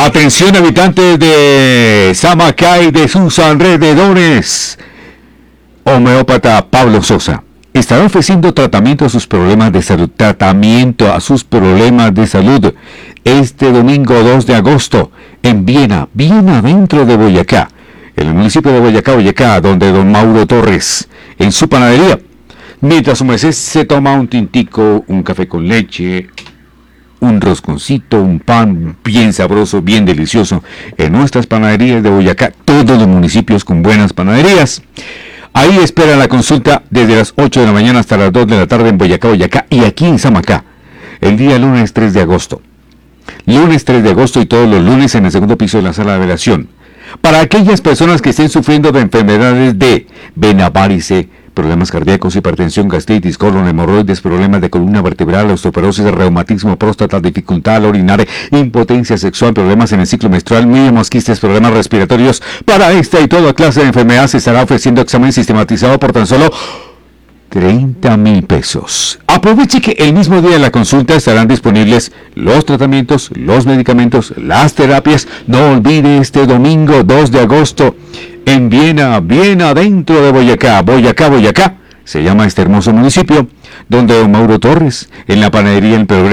Atención habitantes de Samacá y de sus alrededores. Homeópata Pablo Sosa estará ofreciendo tratamiento a sus problemas de salud. Tratamiento a sus problemas de salud. Este domingo 2 de agosto en Viena, Viena dentro de Boyacá. En el municipio de Boyacá, donde don Mauro Torres, en su panadería, mientras su merced se toma un tintico, un café con leche, un rosconcito, un pan bien sabroso, bien delicioso, en nuestras panaderías de Boyacá, todos los municipios con buenas panaderías. Ahí espera la consulta desde las 8 de la mañana hasta las 2 de la tarde en Boyacá, y aquí en Samacá, el día lunes 3 de agosto. Lunes 3 de agosto y todos los lunes en el segundo piso de la sala de velación. Para aquellas personas que estén sufriendo de enfermedades de vena, varice, problemas cardíacos, hipertensión, gastritis, colon, hemorroides, problemas de columna vertebral, osteoporosis, reumatismo, próstata, dificultad al orinar, impotencia sexual, problemas en el ciclo menstrual, mosquistes, problemas respiratorios. Para esta y toda clase de enfermedades se estará ofreciendo examen sistematizado por tan solo 30,000 pesos. Aproveche que el mismo día de la consulta estarán disponibles los tratamientos, los medicamentos, las terapias. No olvide este domingo 2 de agosto en Viena, dentro de Boyacá. Boyacá, se llama este hermoso municipio, donde don Mauro Torres, en la panadería El Progreso,